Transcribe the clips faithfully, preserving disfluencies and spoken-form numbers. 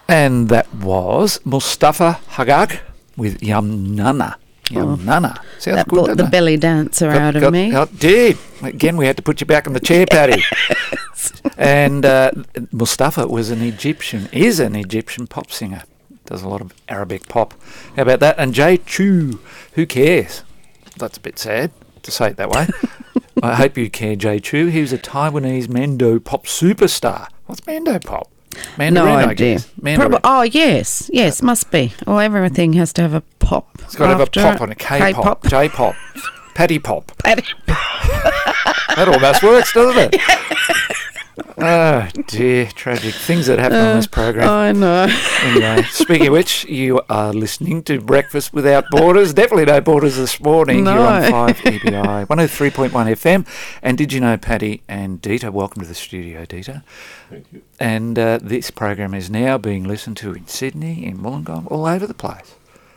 And that was Mustafa Haggag with Yum Nana. Yum Oh, Nana. Sounds that good, brought doesn't the it? belly dancer Got- out of got- me. oh, did. Again, we had to put you back in the chair, Patty. And uh, Mustafa was an Egyptian, is an Egyptian pop singer. Does a lot of Arabic pop. How about that? And Jay Chou, who cares? That's a bit sad to say it that way. I hope you care, Jay Chou. He was a Taiwanese Mando pop superstar. What's Mando pop? Mandarin, No I idea. guess. Mandarin. Prob- oh, yes. Yes, must be. Well, everything has to have a pop. It's got to have a after pop it. on it. K-pop, J-pop, Paddy pop. Paddy- That almost works, doesn't it? Oh, dear. Tragic things that happen on this program. I know. Anyway, speaking of which, you are listening to Breakfast Without Borders. Definitely no borders this morning. No. You're on five E B I, one oh three point one F M. And did you know, Paddy and Dita, welcome to the studio, Dita. Thank you. And uh, this program is now being listened to in Sydney, in Wollongong, all over the place.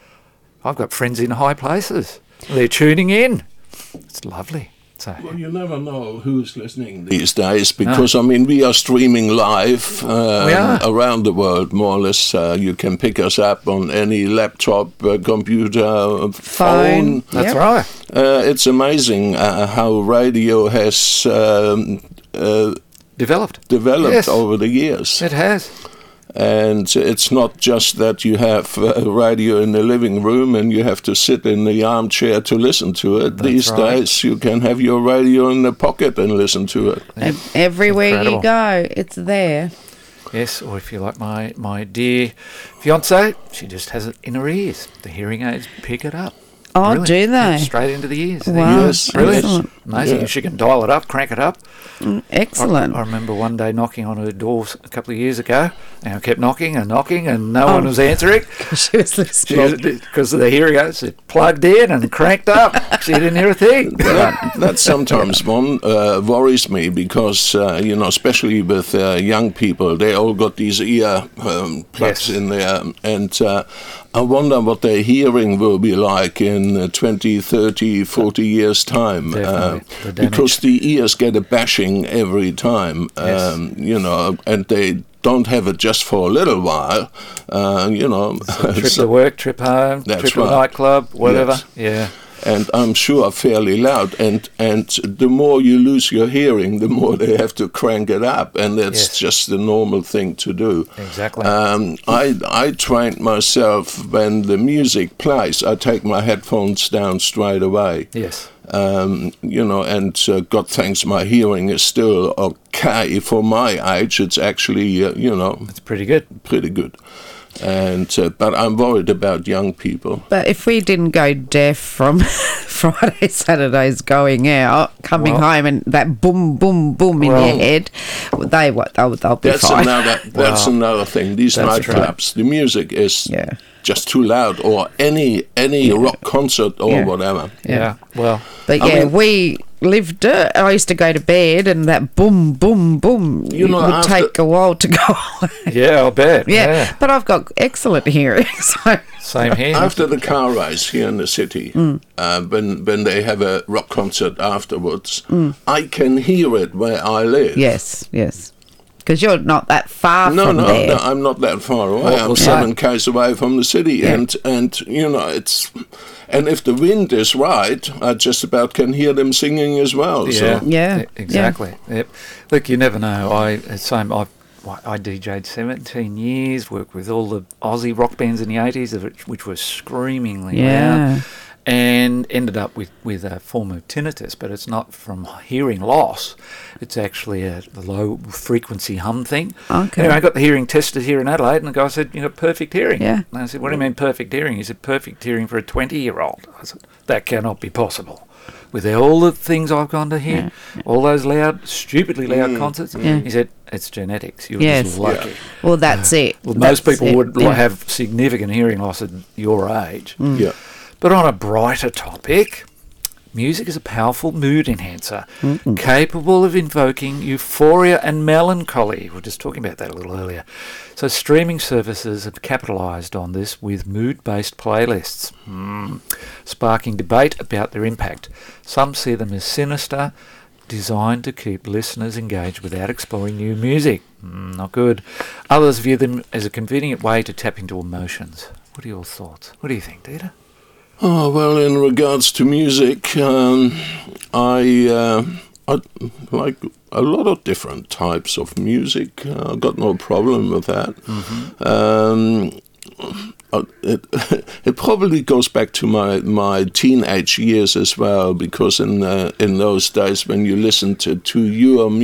I've got friends in high places. They're tuning in. It's lovely. So, Well, you never know who's listening these days because, I mean, we are streaming live uh, We are. around the world, more or less. Uh, you can pick us up on any laptop, uh, computer, uh, phone. Phone. that's Yep. right. Uh, it's amazing uh, how radio has um, uh, Developed. developed Yes. over the years. It has. And it's not just that you have a radio in the living room and you have to sit in the armchair to listen to it. That's These right. days you can have your radio in the pocket and listen to it. Ev- Everywhere Incredible. you go, it's there. Yes, or if you like my, my dear fiancée, she just has it in her ears. The hearing aids pick it up. Oh, Brilliant. do they? Straight into the ears. Wow, Yes, Brilliant. excellent. Amazing. Yeah. She can dial it up, crank it up. Mm, Excellent. I, I remember one day knocking on her door a couple of years ago, and I kept knocking and knocking, and no Oh. one was answering. she was listening. Because of the hearing aids, it plugged in and cranked up. She didn't hear a thing. that, that sometimes one uh, worries me because uh, you know, especially with uh, young people, they all got these ear um, plugs Yes. in there, and uh, I wonder what their hearing will be like in uh, twenty, thirty, forty years time, Definitely. The damage. because the ears get a bashing every time, Yes. um, you know, and they don't have it just for a little while, uh, you know. Trip to work, trip home, That's trip to a right. nightclub, whatever. Yes. Yeah. And I'm sure fairly loud. And and the more you lose your hearing, the more they have to crank it up, and that's Yes. just the normal thing to do. Exactly. Um, I I trained myself when the music plays. I take my headphones down straight away. Yes. Um, you know, and uh, God thanks, my hearing is still okay for my age. It's actually uh, you know, It's pretty good. pretty good. And uh, but I'm worried about young people. But if we didn't go deaf from Friday, Saturdays going out, coming Well- home, and that boom, boom, boom in Well- your head, they what they'll, they'll be That's fine. another. That's Wow. another thing. These That's true. nightclubs, the music is Yeah. just too loud, or any any rock concert or Yeah. whatever. Yeah. Well, But I yeah, mean- we lived it. I used to go to bed, and that boom, boom, boom, You know, would after- take a while to go away. yeah, I'll bet. Yeah, Yeah. but I've got excellent hearing, so Same here. After the car race here in the city, Mm. uh, when when they have a rock concert afterwards, Mm. I can hear it where I live. yes, yes, because you're not that far No, from no, there. no, I'm not that far away. Well, I'm well, seven yeah. k's away from the city, Yeah. and and you know it's, and if the wind is right, I just about can hear them singing as well. Yeah, So Yeah, e- exactly. Yep. Look, you never know. I same. I I D J'd seventeen years. Worked with all the Aussie rock bands in the eighties, which, which were screamingly Yeah. loud, and ended up with with a form of tinnitus. But it's not from hearing loss. It's actually a low frequency hum thing. Okay. Anyway, I got the hearing tested here in Adelaide, and the guy said, "You got perfect hearing." Yeah. And I said, "What do you mean perfect hearing?" He said, "Perfect hearing for a twenty-year-old." I said, "That cannot be possible. With all the things I've gone to hear, all those loud, stupidly loud concerts." Yeah. He said, "It's genetics. You're Yes. just lucky." Well, that's it. Well, most That's people it, would yeah. like, have significant hearing loss at your age. yeah. But on a brighter topic, music is a powerful mood enhancer, capable of invoking euphoria and melancholy. We were just talking about that a little earlier. So streaming services have capitalised on this with mood-based playlists, mm, sparking debate about their impact. Some see them as sinister, designed to keep listeners engaged without exploring new music. Mm, not good. Others view them as a convenient way to tap into emotions. What are your thoughts? What do you think, Dieter? Oh, well, in regards to music, um, I, uh, I like a lot of different types of music. Uh, I've got no problem with that. Mm-hmm. Um, It, it probably goes back to my, my teenage years as well, because in uh, in those days when you listened to, to your